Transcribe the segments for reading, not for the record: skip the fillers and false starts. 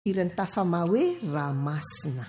irany tafama hoe raha masina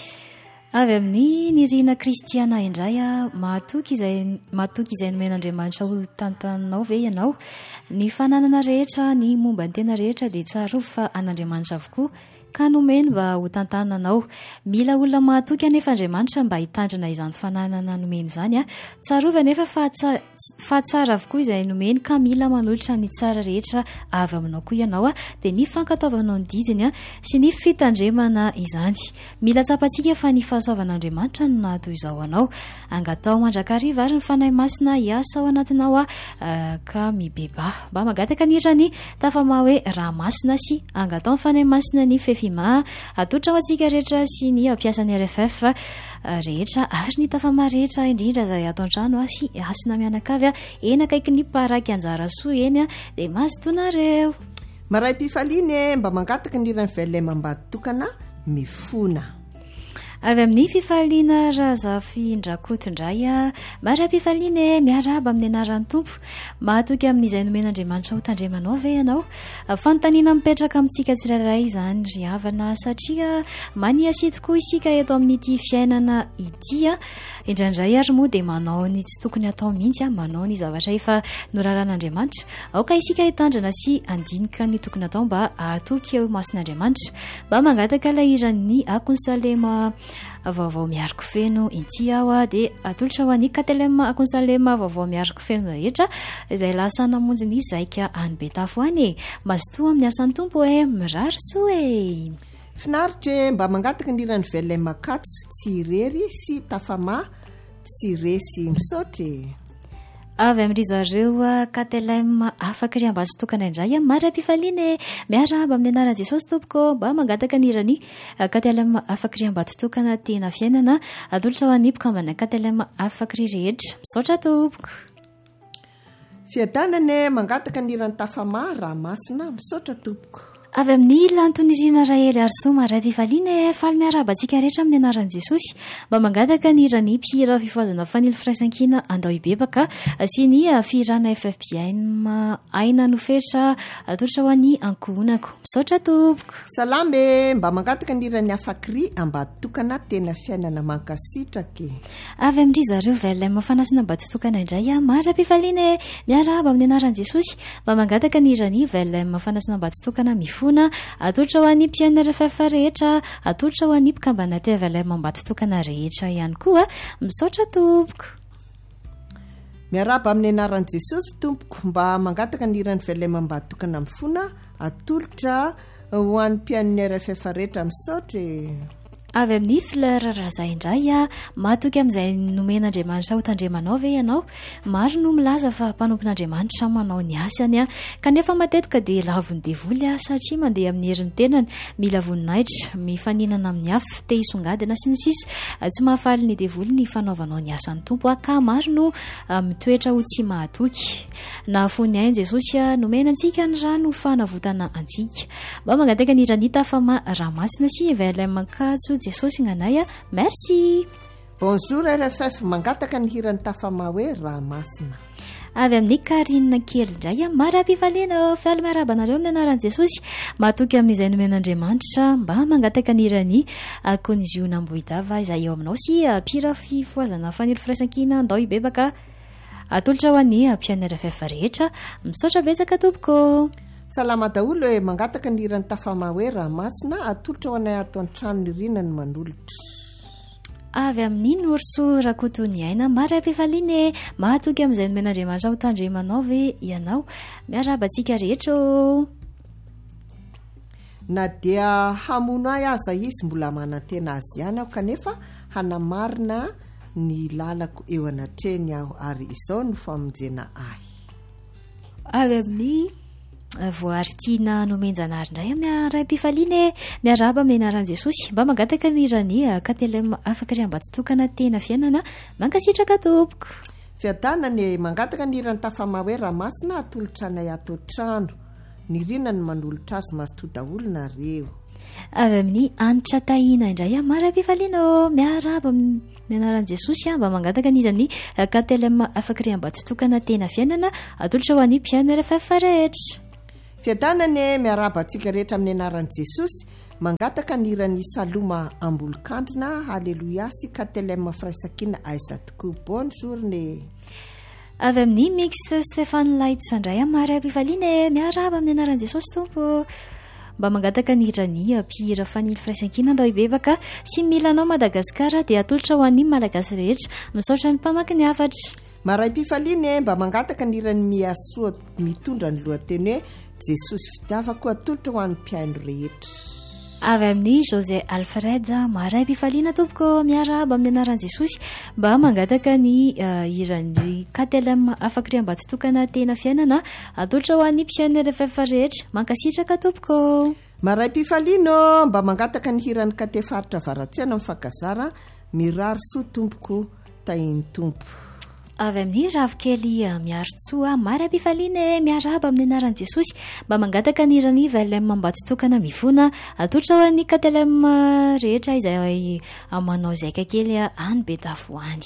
avy amin'ny nirina kristiana indray mahatoky izay nomen'Andriamanitra ho tantaninao ve ianao ny fananana rehetra ny momba ny tena rehetra dia tsara fa an'Andriamanitra avokoa ka nomeny mba ho tantananao mila olona mahatoky anefa Andriamanitra mba hitandrina izany fananana nomeny izany tsarovana nefa fa tsara avokoa izay nomeny ka mila manolotra ny tsara rehetra avy aminao koa ianao dia ny fankataovanao ny didiny sy ny fitandremana izany mila tsapantsika fa ny fahasoavan'Andriamanitra no nahato izao anao angatao mandrakariva ary ny fanahy masina hiasa ao anatinao ka mibeba mba magataka nirany tafama hoe raha masina sy angatao ny fanahy masina ny atotra ho antsika rehetra sy ny ampiasan'ny RFF rehetra ary ny tafama rehetra indrindra izay ato an-trano sy asina mianakavy eny akaiky ny paraky anjara soa eny dia mazotoanareo maray mpifaliany mba mangataka nirany velemambaditokana mifona avy amin'ny fifaliana razafindrakotondray maray mpifaliany miaraba amin'ny anaran'ny tompo mahatoky amin'izay nomen'Andriamanitra ho tandremanao ve ianao fanontaniana mipetraka amintsika tsirairay izany ry havana satria maniasy tokoa isika eto amin'ity fiainana ity indraindray ary moa dia manao ny tsy tokony atao mihitsy manao ny zavatra efa noraran'Andriamanitra aoka isika hitandrina sy andinika ny tokony atao mba ahatoky eo masin'Andriamanitra mba mangataka lahiran'ny akonsalema vaovao miariko feno inty aho dia atolotra ho any katelema akonsalema vaovao miariko feno rehetra izay lasa namonjy ny zaika any betafo any mazotoa amin'ny asan'ny tompo mirary soa finaritra mba mangataka nirany velema katso tsy rery sy tafama tsy resy misaotra avy amin'ry zareo katelema afaka ry ambaso tokana indray maray mpifaliany miaraba amin'ny anaran'i Jesosy tompoko mba mangataka nirany katelema afaka ry ambato tokana tena fiainana atolotra ho anipoko ambana katelema afaka ry rehetra misaotra tompoko fiadanany mangataka nirany tafama raha masina misaotra tompoko avy amin'ny lantonirina Raely Arso maray mpifaliany faly miaraba antsika rehetra amin'ny anaran'i Jesosy mba mangataka nirany mpihira fifoazana fanily firaisankina andao ibebaka sy ny firana FFBN aina nofetra atolotra ho any ankohonako misaotra tompoko salame mba mangataka nirany afakry ambaditokana tena fiainana mankasitraka avy amin'ry zareo velema fanasina ambaditokana indray maray mpifaliany miaraba amin'ny anaran'i Jesosy mba mangataka nirany velema fanasina ambaditokana mifo atolotra ho any mpiaina RFF rehetra atolotra ho any mpikambana tevelema ambaditokana rehetra ihany koa misaotra tompoko miaraba amin'ny anaran'i Jesosy tompoko mba mangataka nirany velema ambaditokana mifona atolotra ho any mpiain'ny RFF rehetra misaotra avy amin'ny fleur razay indray mahatoky amin'izay nomen'Andriamanitra ho tandremanao ve ianao maro no milaza fa mpanompon'Andriamanitra manao ny asany kanefa matetika dia lavony devoly satria mandeha amin'ny herin'ny tenany mila voninahitra mifaninana amin'ny afo te hisongadina sy ny sisa tsy mahafaly ny devoly ny fanaovanao ny asan'ny tompo ka maro no mitoetra ho tsy mahatoky na fony ain Jesosy nomenantsika ny rano fanavotana antsika mba mangataka nirany tafama raha masina sy velemakajo Jesosy nganay merci bonjour RFF mangataka ny hirany tafama hoe raha masina avy amin'ny Karina kely indray maray mpifaliana fialy miaraba anareo amin'ny anaran'i Jesosy mahatoky amin'izay nomen'Andriamanitra mba mangataka nirany akonziona ambohidava izay eo aminao sy mpira fifoazana fanily firaisankina andao ibebaka atolotra ho any mpiaina RFF rehetra misaotra betsaka tompoko salama daholo mangataka nirany tafama hoe raha masina atolotra ho anay ato an-trano nirinany manolotra avy amin'ny norso rakotony aina maray mpifaliany mahatoky amin'izay nomen'Andriamanitra ho tandremanao ve ianao miaraba antsika rehetra na dia hamono ahy aza izy mbola manantena azy ihany aho kanefa hanamarina ny lalako eo anatreny aho ary izao no famonjena ahy avy amin'ny voaritiana nomenjanary indray miaray mpifaliany miaraba amin'ny anaran'i Jesosy mba mangataka nirany katelema afaka ry ambatotokana tena fiainana mankasitraka tompoko fiadanany mangataka nirany tafama hoe raha masina atolotra anay ato trano nirinany manolotra azy mazoto daholo nareo avy amin'ny anitra tahina indray maray mpifaliana miaraba amin'ny anaran'i Jesosy mba mangataka nirany katelema afaka ry ambatotokana tena fiainana atolotra ho any mpiaina RFF rehetra fiadanany miaraba antsika rehetra amin'ny anaran'i Jesosy mangataka nirany saloma ambolokandrina halleloia sy katelema firaisakina aisa tokoa bonjourne avy amin'ny mixte Stéphane Light sandray amary ampifaliana miaraba amin'ny anaran'i Jesosy tompo mba mangataka nirany mpihira fanily firaisankina andao ibebaka sy milanao Madagasikara dia atolotra ho an'ny malagasy rehetra misaotra ny mpamaky ny afatra maray mpifaliana mba mangataka nirany miasoa mitondra ny lohateny hoe Jesosy fitiavako atolotra ho an'ny mpiaino rehetra avy amin'ny José Alfred maray mpifaliana tompoko miaraba amin'ny anaran'i Jesosy mba mangataka ny irany KTLM afakry ambatotokana tena fiainana atolotra ho an'ny mpiaino RFF rehetra mankasitraka tompoko maray mpifaliana mba mangataka ny hirany katefaritra varatsiana mifakazara mirary soa tompoko tainy tompo avy amin'ny ravikely miarotsoa maray mpifaliana miaraba amin'ny anaran'i Jesosy mba mangataka ny irany VLM ambatotokana mivona atolotra ho an'ny KTLM rehetra izay manao zaika kely any Betavoany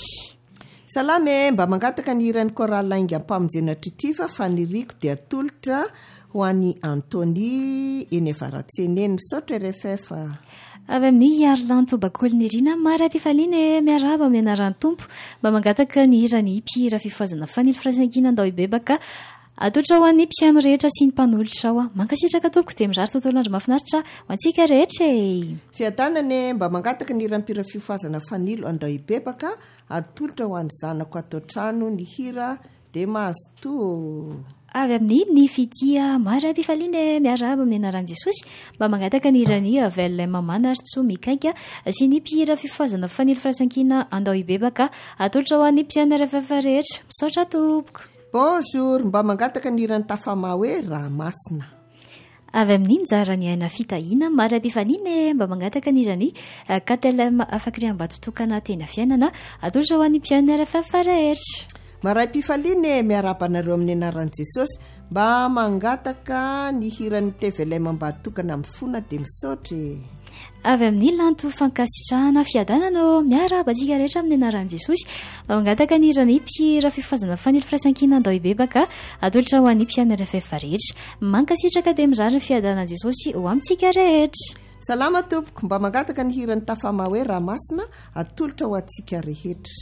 salame mba mangataka ny irany koralainga ampamonjena tritiva faniriko dia atolotra ho an'ny Antony eny Avaratsena eny misaotra RFF avy amin'ny Arlan Tobacol nirina maray mpifaliana miaraba amin'ny anaran'ny tompo mba mangataka ny irany mpihira fifazana fanily firaisankina andao ibebaka atolotra ho an'ny mpiaino rehetra sy ny mpanolotra ao mankasitraka tompoko dia mirary tontolo andro mahafinaritra ho antsika rehetra fiadanany mba mangataka ny irampira fifazana fanilo andao ibebaka atolotra ho an'ny zanako atao trano ny hira dia mahazo to avy amin'ny ny fitia maray mpifaliana miaraba amin'ny anaran'i Jesosy mba mangataka ny irany VLM manaritso mikaika sy ny mpihira fifazana fanily firaisankina andao ibebaka atolotra ho an'ny mpiaino RFF rehetra misaotra tompoko bonjour mba mangataka ny irany tafama hoe raha masina avy amin'ny njara ny aina fitahina maray mpifaliana mba mangataka ny irany KTLM afakry ambatotokana tena fiainana atolotra ho an'ny mpiaino RFF rehetra maray mpifaliana miarabanareo amin'ny anaran'i Jesosy mba mangataka ny hiran'ny TVLM ambatotokana amin'ny fona dia misaotry avy amin'ny lanto fankasitrahana fiadananao miaraba antsika rehetra amin'ny anaran'i Jesosy mba mangataka ny irany mpihira fifazana fanily firaisankina andao ibebaka atolotra ho an'ny mpiaino RFF rehetra mankasitraka dia mirary ny fiadanan'i Jesosy ho amintsika rehetra salama tompoko mba mangataka ny hiran'ny tafama hoe raha masina atolotra ho antsika rehetra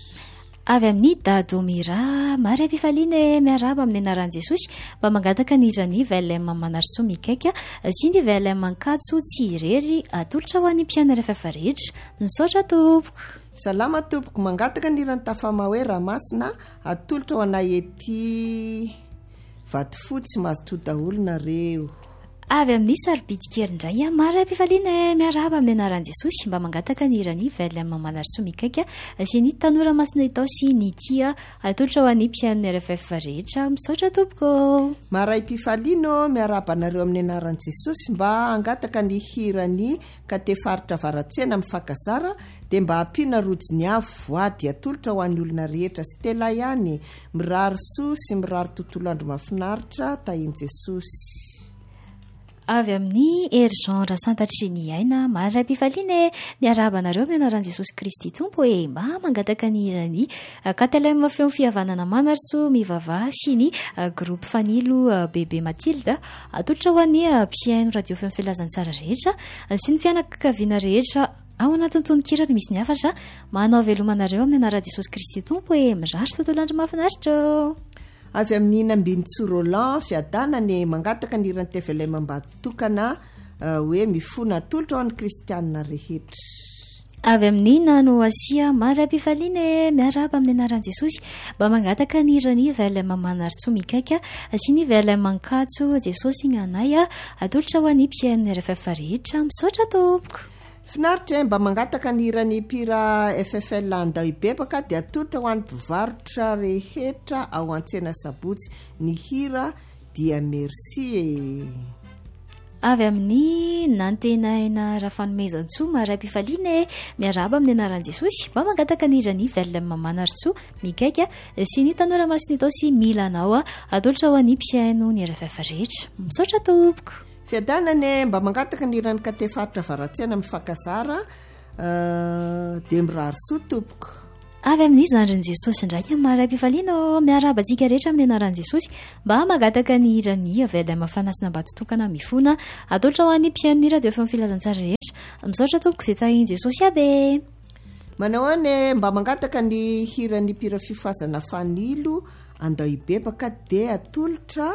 avy amin'ny dadomira maray mpifaliana miaraba amin'ny anaran'i Jesosy mba mangataka ny irany VLM manaritso mikaika sy ny VLM ankatso tsy irery atolotra ho an'ny mpiaino RFF rehetra misaotra tompoko salama tompoko mangataka ny irany tafama hoe raha masina atolotra ho anay ety vato fotsy mazoto daholo nareo avy amin'ny sarobidy kely indray maray mpifaliana miaraba amin'ny anaran'i Jesosy mba mangataka ny irany VLM manaritso mikaika sy ny tanora masina itao sy ny tia atolotra ho an'ny mpiaino RFF rehetra misaotra tompoko maray mpifaliana miaraba anareo amin'ny anaran'i Jesosy mba angataka ny hirany katefaritra varatsena mifakazara dia mba hampiana rojony avo voady atolotra ho an'ny olona rehetra sy tela ihany mirary soa sy mirary tontolo andro mahafinaritra tahiny Jesosy avy amin'ny erigendre santatry ny aina maray mpifaliana miaraba anareo amin'ny anaran'i Jesosy Kristy tompo hoe mba mangataka ny irany KTLM feo fihavanana manaritso mivava sy ny groupe fanilo bebe Matilda atolotra ho an'ny mpiaino radio feo filazantsara rehetra sy ny fianakaviana rehetra ao anatin'ny tononkirany misy ny hafatra manao velomanareo amin'ny anaran'i Jesosy Kristy tompo hoe mirary tontolo andro mahafinaritra avy amin'ny Nambinitso Roland fiadanany mangataka ny irany TVLM ambatotokana hoe mifona atolotra ho an'ny kristianina rehetra avy amin'ny nano asia maray mpifaliana miaraba amin'ny anaran'i Jesosy mba mangataka ny irany VLM manaritso mikaika sy ny VLM ankatso Jesosy nganay atolotra ho an'ny mpiaino RFF rehetra misaotra tompoko finaritra mba mangataka ny irany mpira FFL andao ibebaka dia atolotra ho an'ny mpivarotra rehetra ao an-tsena sabotsy ny hira dia merci avy amin'ny nantenaina rahafanomezantsoa maray mpifaliana miaraba amin'ny anaran'i Jesosy mba mangataka ny irany VLM manaritso mikaika sy ny tanora masina itao sy milanao atolotra ho an'ny mpiaino ny RFF rehetra misaotra tompoko fiadanany mba mangataka ny irany katefaritra varatsiana mifakazara dia mirary soa tompoko avy amin'izy andriny jesosy indray maharam-pifaliana miarabantsika rehetra amin'ny anaran'i jesosy mba magataka ny irany avela mafanasina mba totokana mifona atolotra ho an'ny mpiain'ny radio efa mifilazantsara rehetra misaotra tompoko izay tahin jesosy aby manao any mba mangataka ny hiran'ny mpira fifoazana fanilo andao ibebaka dia atolotra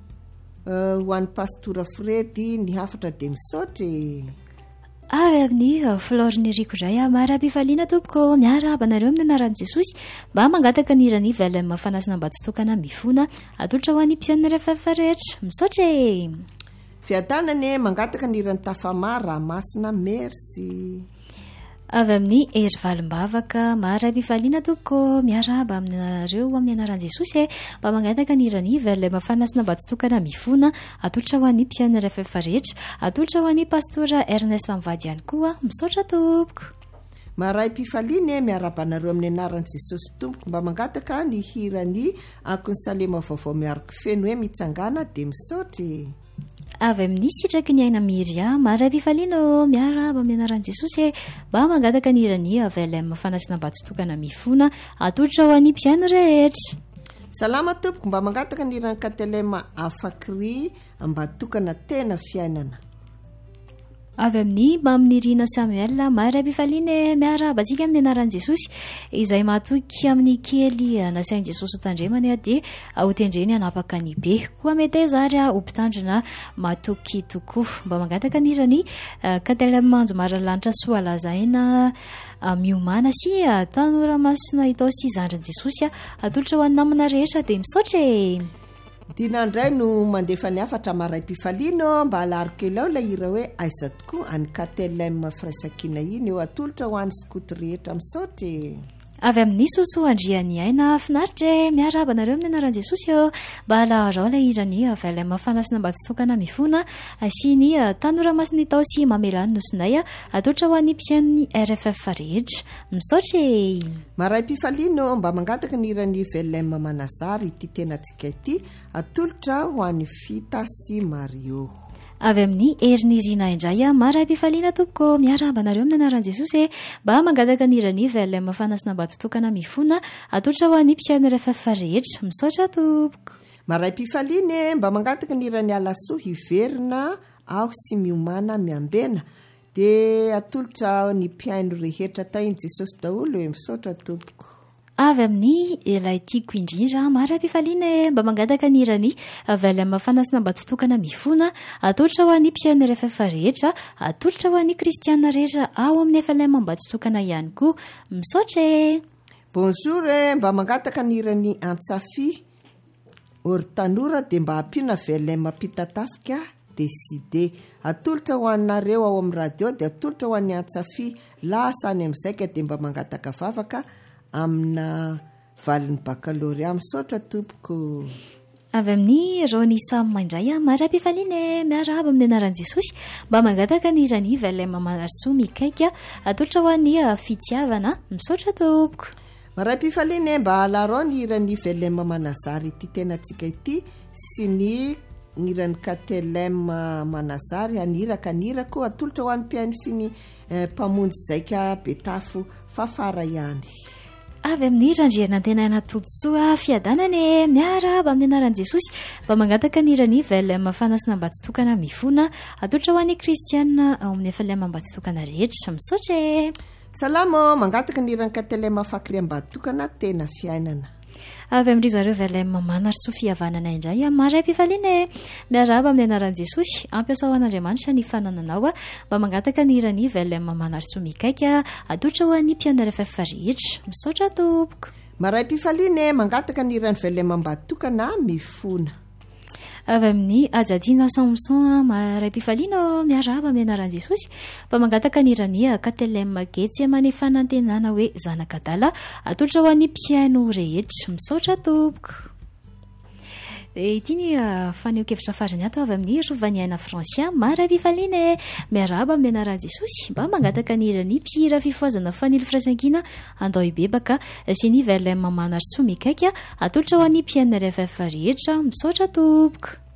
ho an'ny pastora Fredy ny hafatra dia misaotry avy amin'ny Floriny Riko izay maharam-pifaliana tompoko miarahaba nareo amin'ny anaran'i jesosy mba mangataka ny irany velema mafanasina mba totokana mifona atolotra ho an'ny mpiain'ny rehefa rehetra misaotra fiadanany mangataka ny irany tafamara masina mersy avy amin'ny hery valim-bavaka maharam-pifaliana tompoko miarahaba aminareo amin'ny anaran'i jesosy mba mangataka ny irany velema mafanasina mba totokana mifona atolotra ho an'ny mpiain'ny rehefa rehetra atolotra ho an'ny pastora Ernest Mivady ihany koa misaotra tompoko maharam-pifaliana miarabanareo amin'ny anaran'i jesosy tompoko mba mangataka ny hirany akony salema vaovao miariko feno hoe mitsangana dia misaotry avy amin'ny sitraky ny aina miria maharam-pifaliana miarahaba amin'ny anaran'i jesosy mba mangataka ny irany velema mafanasina mba totokana mifona atolotra ho an'ny mpiain'ny rehetra salama tompoko mba mangataka ny irany katelema afakry mba tokana tena fiainana avy amin'ny mba amin'ny Rina Samuel maharam-pifaliana miarabantsika amin'ny anaran'i jesosy izay mahatoky amin'ny kely nasain'i jesosy hotandremany dia hotendreny hanapaka ny be koa mety zary hompitandrina mahatoky tokoa mba mangataka ny irany katelemanjo maralanitra soalazaina miomana sy tanora masina itao sy zandrin'i jesosy atolotra ho an'ny namana rehetra dia misaotra dinandray no mandefa ny afatra maharam-pifaliana mba alarikely ao ilay ira hoe aiza tokoa any katelem firaisakina iny eo atolotra ho an'ny skoty rehetra misaotra avy amin'ny sosoandrian'ny aina finaritra miarahaba nareo amin'ny anaran'i jesosy mba alaharao ilay irany velema mafanasina mba totokana mifona sy ny tanora masina itao sy mamelany nosinay atolotra ho an'ny mpiain'ny RFF rehetra misaotra maharam-pifaliana mba mangataka ny irany velema manazary ity tenantsika ity atolotra ho an'ny fita sy Mario avy amin'ny herin'ny Rina indray maharam-pifaliana tompoko miarahaba nareo amin'ny anaran'i jesosy mba mangataka ny irany velema mafanasina mba totokana mifona atolotra ho an'ny mpiain'ny RFF rehetra misaotra tompoko maharam-pifaliana mba mangataka ny irany alasoa hiverina aho sy miomana miambena dia atolotra ny mpiaino rehetra tahin'i jesosy daholo misaotra tompoko avy amin'ny ilay tiako indrindra maharam-pifaliana mba mangataka ny irany velema mafanasina mba totokana mifona atolotra ho an'ny mpiain'ny RFF rehetra atolotra ho an'ny kristiana rehetra ao amin'ny velema mba totokana ihany koa misaotra bonjour mba mangataka ny irany antsafi ortanora dia mba hampiana velema pitatafika deside atolotra ho annareo ao amin'ny radio dia atolotra ho an'ny antsafi lasany amin'izayka dia mba mangataka vavaka amina valin'ny bakalorea misaotra tompoko avy amin'ny Rony Sam indray maharam-pifaliana miarahaba amin'ny anaran'i jesosy mba mangataka ny irany velema maharotsoa mikaika atolotra ho an'ny fitiavana misaotra tompoko maharam-pifaliana mba alarao ny irany velema manazary ity tenantsika ity sy ny irany katelema manazary aniraka anirako atolotra ho an'ny mpiaino sy ny mpamonjy zaika betafo fafara ihany avy amin'ny randriana antenaina totsoa fiadanany miarahaba amin'ny anaran'i jesosy mba mangataka ny irany velema mafanasina mba totokana mifona atolotra ho an'ny kristiana ao amin'ny velema mba totokana rehetra misaotra salama mangataka ny irany katelema fakry mba tokana tena fiainana avy amin'ry zareo velema manarotsoa fihavanana indray maharam-pifaliana miarahaba amin'ny anaran'i jesosy ampiasa ho an'andriamanitra ny fanananao mba mangataka ny irany velema manarotsoa mikaika atolotra ho an'ny mpiain'ny RFF rehetra misaotra tompoko maharam-pifaliana mangataka ny irany velema mba tokana mifona avy amin'ny ajadiana Samson maharam-pifaliana miarahaba amin'ny anaran'i jesosy mba mangataka ny irany katelema getsy manefanantenana hoe zanakadala atolotra ho an'ny mpiaino rehetra misaotra tompoko ity ny faneho-kevitra farany ato avy amin'ny rovany aina Francien maharam-pifaliana miarahaba amin'ny anaran'i jesosy mba mangataka ny irany mpihira fifoazana fanilo firaisankina andao ibebaka sy ny velema manarotsoa mikaika atolotra ho an'ny mpiain'ny RFF rehetra misaotra tompoko